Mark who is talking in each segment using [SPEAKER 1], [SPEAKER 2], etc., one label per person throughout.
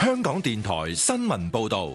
[SPEAKER 1] 香港電台新聞報道。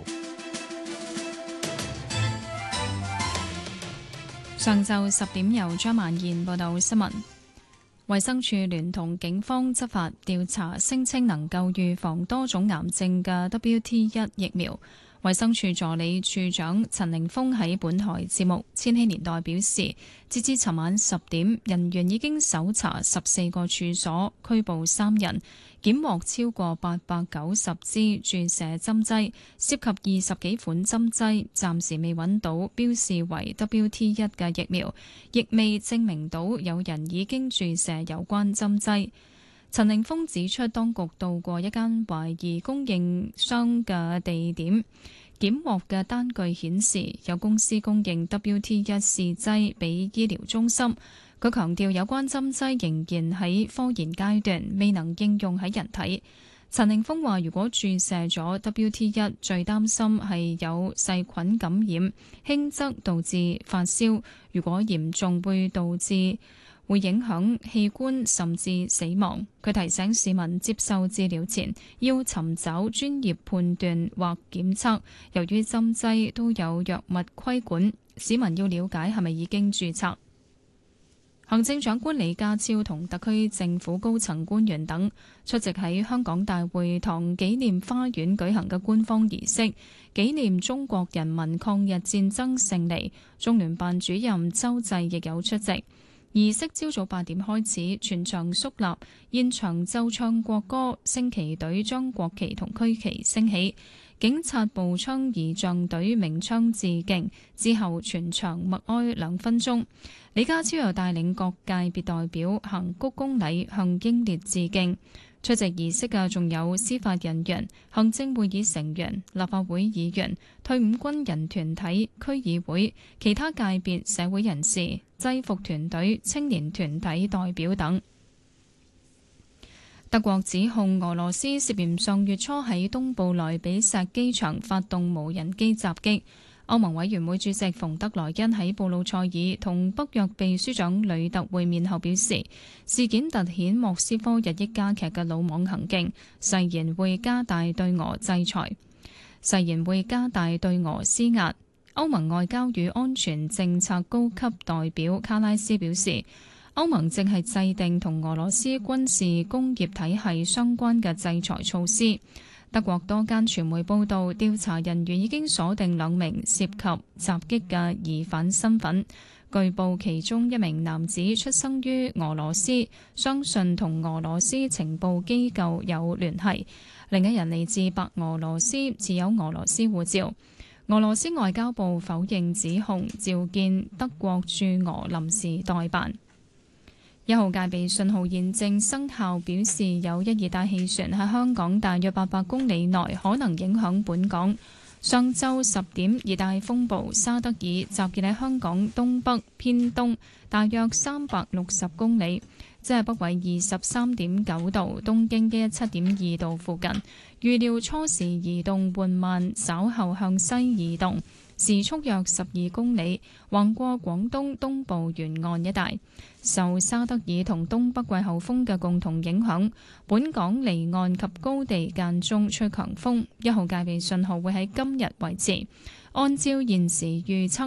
[SPEAKER 2] 上晝10點由張曼燕報道新聞。衛生署聯同警方執法調查，聲稱能夠預防多種癌症嘅 WT1 疫苗。衛生署助理處長陳凌峰喺本台節目《千禧年代》表示，截至尋晚10點，人員已經搜查14個處所，拘捕3人，檢獲超過890支注射針劑，涉及20幾款針劑，暫時未揾到標示為 WT1 嘅疫苗，亦未證明到有人已經注射有關針劑。陳凌峰指出，當局到過一間懷疑供應商嘅地點，檢獲嘅單據顯示有公司供應 WT1 試劑俾醫療中心。佢強調有關針劑仍然喺科研階段，未能應用喺人體。陳凌峰話，如果注射咗 WT1，最擔心係有細菌感染，輕則導致發燒，如果嚴重會影響器官甚至死亡。佢提醒市民接受治療前要尋找專業判斷或檢測。由於針劑都有藥物規管，市民要了解係咪已經註冊。行政長官李家超同特區政府高層官員等出席喺香港大會堂紀念花園舉行嘅官方儀式，紀念中國人民抗日戰爭勝利。中聯辦主任周濟亦有出席。儀式朝早8點開始，全場肅立，現場奏唱國歌，升旗隊將國旗同區旗升起，警察步槍儀仗隊鳴槍致敬，之後全場默哀2分鐘。李家超又帶領各界別代表行鞠躬禮向英烈致敬。出席儀式嘅仲有司法人員、行政會議成員、立法會議員、退伍軍人團體、區議會、其他界別社會人士、制服團隊、青年團體代表等。德國指控俄羅斯涉嫌上月初喺東部萊比錫機場發動無人機襲擊。歐盟委員會主席馮德萊恩喺布魯塞爾同北約秘書長呂特會面後表示，事件凸顯莫斯科日益加劇嘅魯莽行徑，誓言會加大對俄制裁，誓言會加大對俄施壓。歐盟外交與安全政策高級代表卡拉斯表示，歐盟正係制定同俄羅斯軍事工業體系相關嘅制裁措施。德國多間傳媒報道，調查人員已經鎖定2名涉及襲擊嘅疑犯身份。據報其中一名男子出生於俄羅斯，相信同俄羅斯情報機構有聯繫。另一人嚟自白俄羅斯，持有俄羅斯護照。俄羅斯外交部否認指控，召見德國駐俄臨時代辦。1號戒備信號現正生效，表示有一熱帶氣旋喺香港大約800公里內可能影響本港。上晝10點，熱帶風暴沙德爾集結喺香港東北偏東大約360公里，即係北緯23.9度、東經117.2度附近。預料初時移動緩慢，稍後向西移動，時速約12公里，橫過廣東東部沿岸一帶。受沙德爾同東北季候風嘅共同影響，本港離岸及高地間中吹強風，1號戒備信號會喺今日維持。按照現時預測，